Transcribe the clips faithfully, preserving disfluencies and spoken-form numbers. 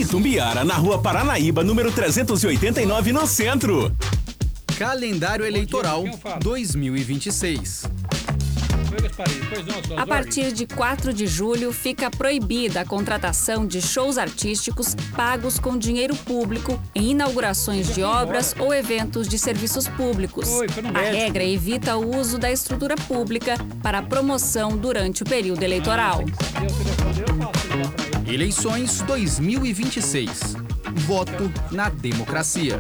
Itumbiara, na Rua Paranaíba, número trezentos e oitenta e nove, no centro. Calendário Eleitoral dois mil e vinte e seis. A partir de quatro de julho, fica proibida a contratação de shows artísticos pagos com dinheiro público em inaugurações de obras ou eventos de serviços públicos. A regra evita o uso da estrutura pública para promoção durante o período eleitoral. Eleições dois mil e vinte e seis. Voto na democracia.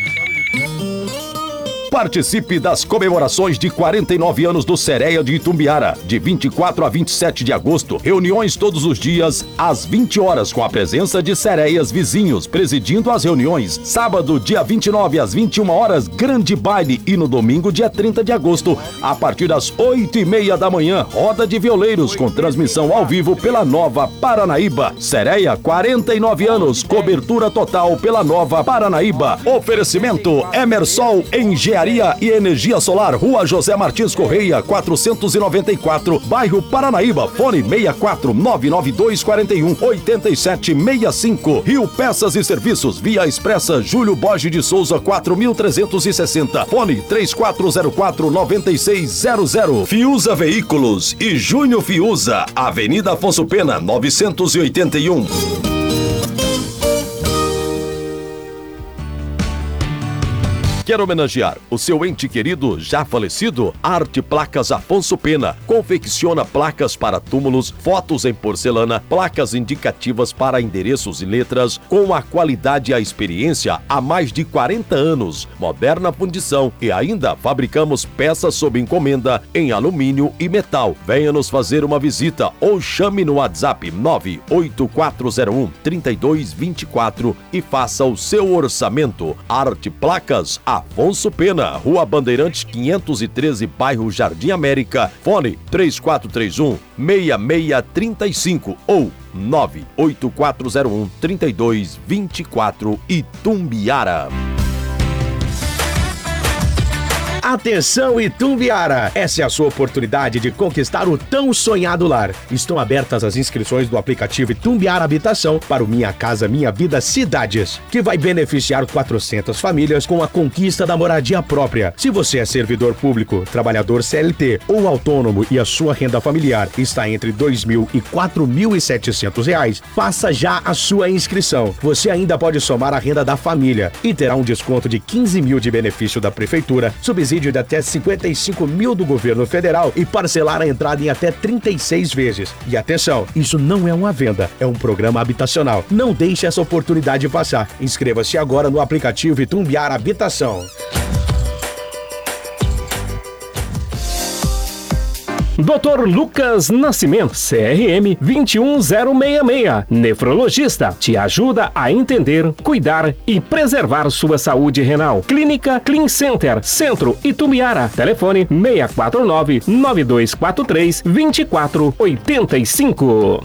Participe das comemorações de quarenta e nove anos do Sereia de Itumbiara, de vinte e quatro a vinte e sete de agosto. Reuniões todos os dias, às vinte horas, com a presença de sereias vizinhos, presidindo as reuniões. Sábado, dia vinte e nove, às vinte e uma horas, grande baile. E no domingo, dia trinta de agosto, a partir das oito e meia da manhã, roda de violeiros, com transmissão ao vivo pela Nova Paranaíba. Sereia, quarenta e nove anos, cobertura total pela Nova Paranaíba. Oferecimento Emersol Engenharia e Energia Solar, Rua José Martins Correia, quatrocentos e noventa e quatro, bairro Paranaíba. Fone seis quatro nove nove dois quatro um oito sete seis cinco. Rio Peças e Serviços, Via Expressa Júlio Borges de Souza, quatro mil trezentos e sessenta. Fone três quatro zero quatro nove seis zero zero. Fiuza Veículos e Júnior Fiuza, Avenida Afonso Pena, novecentos e oitenta e um. Quer homenagear o seu ente querido já falecido? Arte Placas Afonso Pena confecciona placas para túmulos, fotos em porcelana, placas indicativas para endereços e letras, com a qualidade e a experiência há mais de quarenta anos. Moderna fundição e ainda fabricamos peças sob encomenda em alumínio e metal. Venha nos fazer uma visita ou chame no WhatsApp nove oito quatro zero um três dois dois quatro e faça o seu orçamento. Arte Placas Afonso Pena, Rua Bandeirantes quinhentos e treze, bairro Jardim América. Fone três quatro três um seis seis três cinco ou nove oito quatro zero um três dois dois quatro. Itumbiara. Atenção, Itumbiara! Essa é a sua oportunidade de conquistar o tão sonhado lar. Estão abertas as inscrições do aplicativo Itumbiara Habitação para o Minha Casa Minha Vida Cidades, que vai beneficiar quatrocentas famílias com a conquista da moradia própria. Se você é servidor público, trabalhador C L T ou autônomo e a sua renda familiar está entre dois mil e quatro mil e setecentos reais, faça já a sua inscrição. Você ainda pode somar a renda da família e terá um desconto de quinze mil de benefício da prefeitura, subsídio de até cinquenta e cinco mil do governo federal e parcelar a entrada em até trinta e seis vezes. E atenção, isso não é uma venda, é um programa habitacional. Não deixe essa oportunidade passar. Inscreva-se agora no aplicativo Itumbiara Habitação. doutor Lucas Nascimento, C R M vinte e um zero seis seis, nefrologista, te ajuda a entender, cuidar e preservar sua saúde renal. Clínica Clean Center, Centro Itumbiara. Telefone seis quatro nove nove dois quatro três dois quatro oito cinco.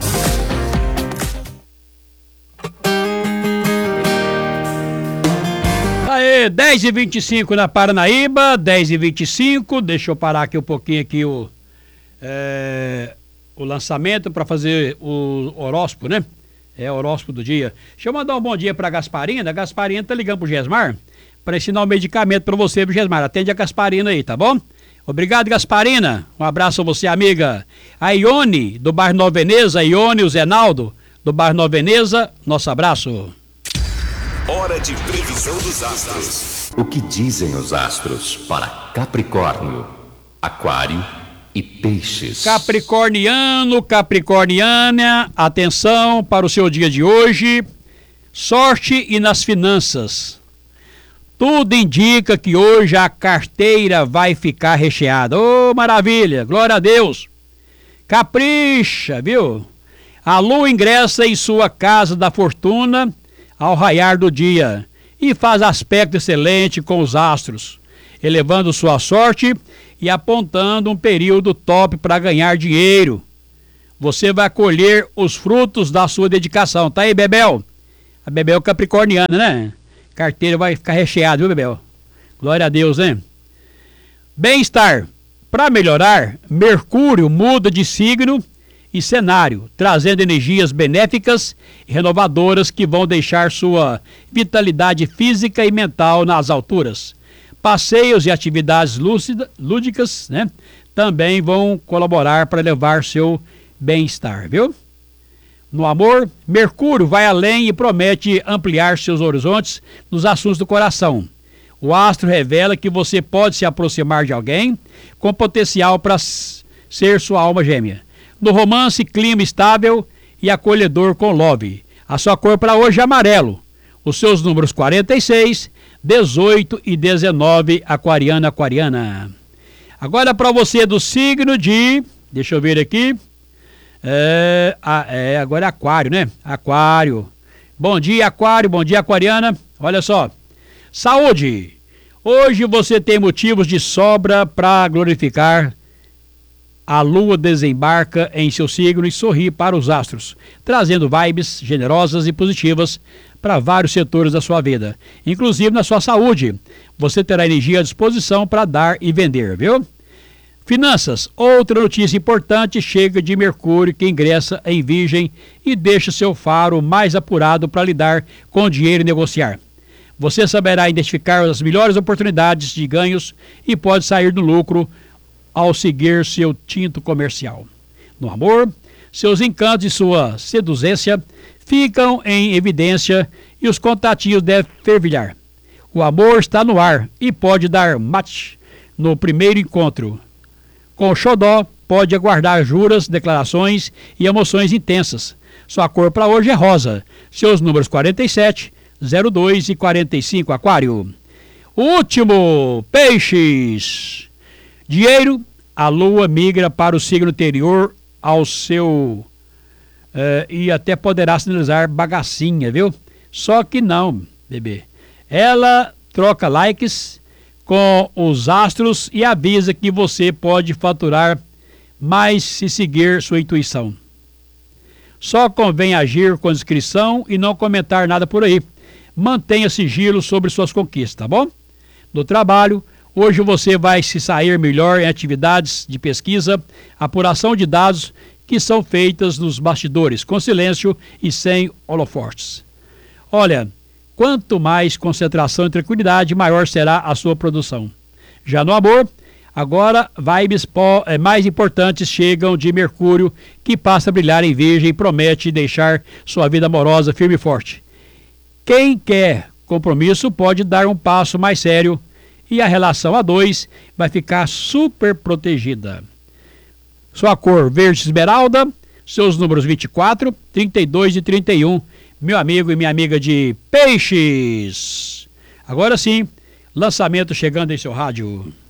Aê, dez e vinte e cinco na Paranaíba, dez e vinte e cinco. Deixa eu parar aqui um pouquinho aqui o É, o lançamento para fazer o horóscopo, né? É o horóscopo do dia. Deixa eu mandar um bom dia para a Gasparina. A Gasparina tá ligando pro Gesmar para ensinar o medicamento para você, pro Gesmar. Atende a Gasparina aí, tá bom? Obrigado, Gasparina. Um abraço a você, amiga. A Ione, do bairro Nova Veneza. A Ione, o Zenaldo, do bairro Nova Veneza. Nosso abraço. Hora de previsão dos astros. O que dizem os astros para Capricórnio, Aquário e Peixes? Capricorniano, Capricorniana, atenção para o seu dia de hoje. Sorte e nas finanças. Tudo indica que hoje a carteira vai ficar recheada. Ô, maravilha, glória a Deus. Capricha, viu? A lua ingressa em sua casa da fortuna ao raiar do dia e faz aspecto excelente com os astros, elevando sua sorte e apontando um período top para ganhar dinheiro. Você vai colher os frutos da sua dedicação. Tá aí, Bebel? A Bebel capricorniana, né? Carteira vai ficar recheada, viu, Bebel? Glória a Deus, né? Bem-estar. Para melhorar, Mercúrio muda de signo e cenário, trazendo energias benéficas e renovadoras que vão deixar sua vitalidade física e mental nas alturas. Passeios e atividades lúcida, lúdicas, né, também vão colaborar para elevar seu bem-estar, viu? No amor, Mercúrio vai além e promete ampliar seus horizontes nos assuntos do coração. O astro revela que você pode se aproximar de alguém com potencial para ser sua alma gêmea. No romance, clima estável e acolhedor com love. A sua cor para hoje é amarelo. Os seus números quarenta e seis, dezoito e dezenove, aquariana, aquariana. Agora para você do signo de... Deixa eu ver aqui. É, é, agora é aquário, né? Aquário. Bom dia, aquário. Bom dia, aquariana. Olha só. Saúde. Hoje você tem motivos de sobra para glorificar. A lua desembarca em seu signo e sorri para os astros, trazendo vibes generosas e positivas para vários setores da sua vida, inclusive na sua saúde. Você terá energia à disposição para dar e vender, viu? Finanças. Outra notícia importante chega de Mercúrio, que ingressa em Virgem e deixa seu faro mais apurado para lidar com o dinheiro e negociar. Você saberá identificar as melhores oportunidades de ganhos e pode sair do lucro ao seguir seu tinto comercial. No amor, seus encantos e sua seduzência ficam em evidência e os contatinhos devem fervilhar. O amor está no ar e pode dar match no primeiro encontro. Com o xodó, pode aguardar juras, declarações e emoções intensas. Sua cor para hoje é rosa. Seus números quarenta e sete, zero dois e quarenta e cinco, aquário. Último, peixes. Dinheiro, a lua migra para o signo anterior ao seu... Uh, e até poderá sinalizar bagacinha, viu? Só que não, bebê. Ela troca likes com os astros e avisa que você pode faturar mais se seguir sua intuição. Só convém agir com discrição e não comentar nada por aí. Mantenha sigilo sobre suas conquistas, tá bom? No trabalho, hoje você vai se sair melhor em atividades de pesquisa, apuração de dados que são feitas nos bastidores, com silêncio e sem holofotes. Olha, quanto mais concentração e tranquilidade, maior será a sua produção. Já no amor, agora vibes mais importantes chegam de Mercúrio, que passa a brilhar em Virgem e promete deixar sua vida amorosa firme e forte. Quem quer compromisso pode dar um passo mais sério e a relação a dois vai ficar super protegida. Sua cor verde esmeralda, seus números vinte e quatro, trinta e dois e trinta e um, meu amigo e minha amiga de peixes. Agora sim, lançamento chegando em seu rádio.